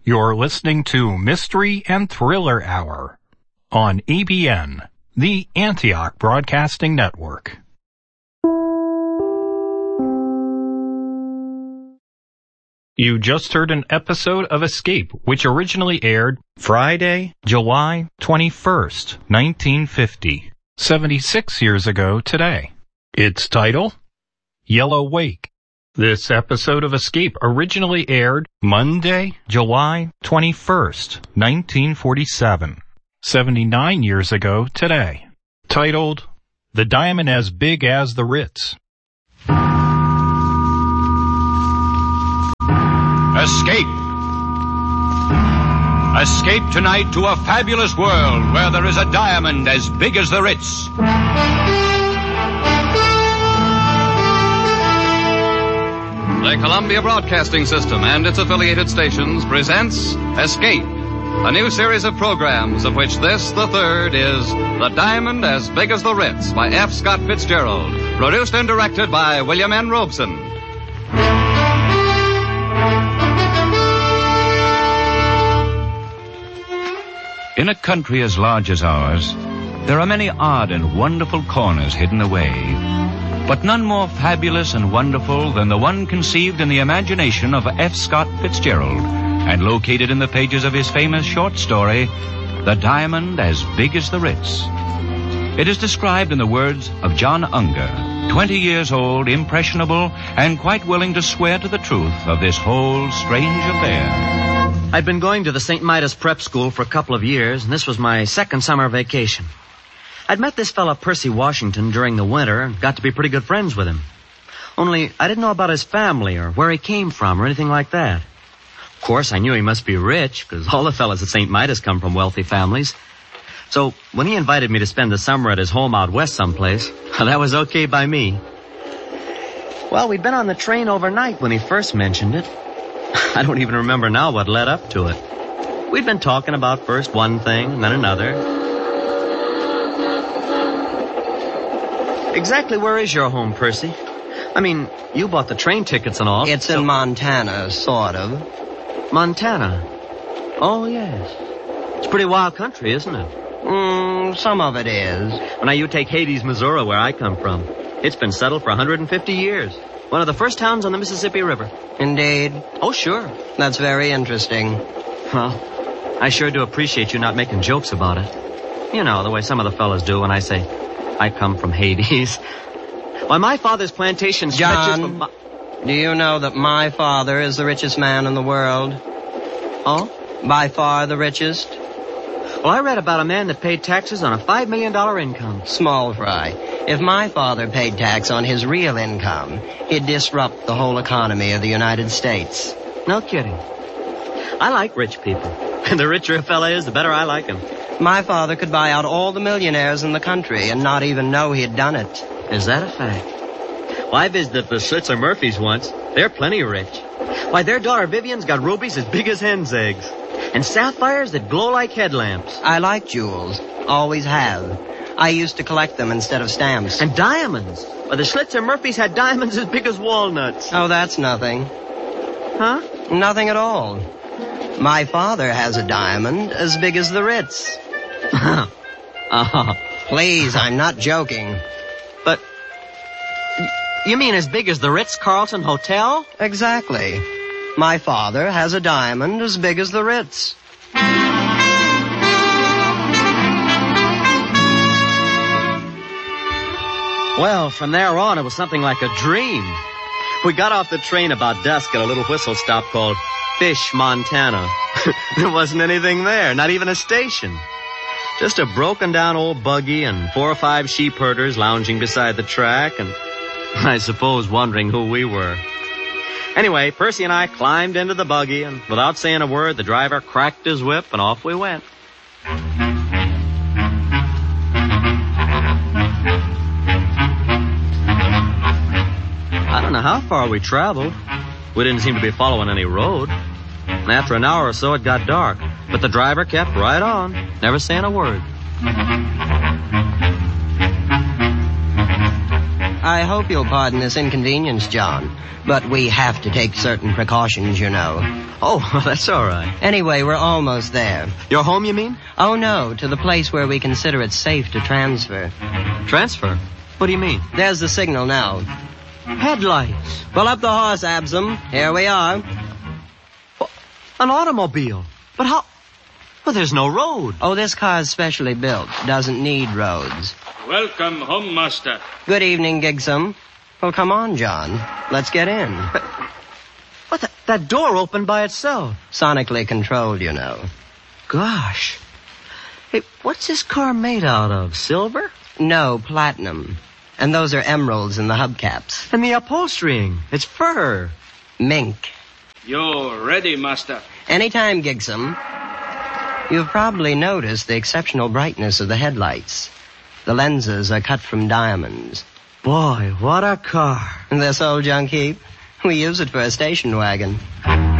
You're listening to Mystery and Thriller Hour on EBN, the Antioch Broadcasting Network. You just heard an episode of Escape, which originally aired Friday, July 21st, 1950, 76 years ago today. Its title, Yellow Wake. This episode of Escape originally aired Monday, July 21st, 1947, 79 years ago today. Titled, The Diamond as Big as the Ritz. Escape. Escape tonight to a fabulous world where there is a diamond as big as the Ritz. The Columbia Broadcasting System and its affiliated stations presents Escape, a new series of programs of which this, the third, is The Diamond as Big as the Ritz by F. Scott Fitzgerald, produced and directed by William N. Robeson. In a country as large as ours, there are many odd and wonderful corners hidden away, but none more fabulous and wonderful than the one conceived in the imagination of F. Scott Fitzgerald and located in the pages of his famous short story, The Diamond as Big as the Ritz. It is described in the words of John Unger, 20 years old, impressionable, and quite willing to swear to the truth of this whole strange affair. I'd been going to the St. Midas Prep School for a couple of years, and this was my second summer vacation. I'd met this fella Percy Washington during the winter and got to be pretty good friends with him. Only I didn't know about his family or where he came from or anything like that. Of course, I knew he must be rich, because all the fellas at St. Midas come from wealthy families. So when he invited me to spend the summer at his home out west someplace, that was okay by me. Well, we'd been on the train overnight when he first mentioned it. I don't even remember now what led up to it. We'd been talking about first one thing, then another. Exactly where is your home, Percy? I mean, you bought the train tickets and all. It's in Montana, sort of. Montana? Oh, yes. It's pretty wild country, isn't it? Some of it is. Well, now you take Hades, Missouri, where I come from. It's been settled for 150 years. One of the first towns on the Mississippi River. Indeed. Oh, sure. That's very interesting. Well, I sure do appreciate you not making jokes about it. You know, the way some of the fellas do when I say, I come from Hades. Why, my father's plantation stretches from... John, do you know that my father is the richest man in the world? Oh? By far the richest? Well, I read about a man that paid taxes on a $5 million income. Small fry. If my father paid tax on his real income, he'd disrupt the whole economy of the United States. No kidding. I like rich people. And the richer a fella is, the better I like him. My father could buy out all the millionaires in the country and not even know he'd done it. Is that a fact? Well, I visited the Schlitzer Murphys once. They're plenty rich. Why, their daughter Vivian's got rubies as big as hen's eggs. And sapphires that glow like headlamps. I like jewels. Always have. I used to collect them instead of stamps. And diamonds. Well, the Schlitzer Murphys had diamonds as big as walnuts. Oh, that's nothing. Huh? Nothing at all. My father has a diamond as big as the Ritz. Please, I'm not joking. But you mean as big as the Ritz-Carlton Hotel? Exactly. My father has a diamond as big as the Ritz. Well, from there on, it was something like a dream. We got off the train about dusk at a little whistle stop called Fish, Montana. There wasn't anything there, not even a station. Just a broken-down old buggy and 4 or 5 sheep herders lounging beside the track and, I suppose, wondering who we were. Anyway, Percy and I climbed into the buggy, and without saying a word, the driver cracked his whip, and off we went. I don't know how far we traveled. We didn't seem to be following any road. And after an hour or so, it got dark. But the driver kept right on, never saying a word. I hope you'll pardon this inconvenience, John, but we have to take certain precautions, you know. Oh, that's all right. Anyway, we're almost there. You're home, you mean? Oh, no, to the place where we consider it safe to transfer. Transfer? What do you mean? There's the signal now. Headlights. Pull up the horse, Absam. Here we are. An automobile. But how? Well, there's no road. Oh, this car's specially built. Doesn't need roads. Welcome home, master. Good evening, Gigsum. Well, come on, John. Let's get in. What? That door opened by itself. Sonically controlled, you know. Gosh. Hey, what's this car made out of? Silver? No, platinum. And those are emeralds in the hubcaps. And the upholstering. It's fur. Mink. You're ready, master. Anytime, Gigsum. You've probably noticed the exceptional brightness of the headlights. The lenses are cut from diamonds. Boy, what a car. This old junk heap? We use it for a station wagon.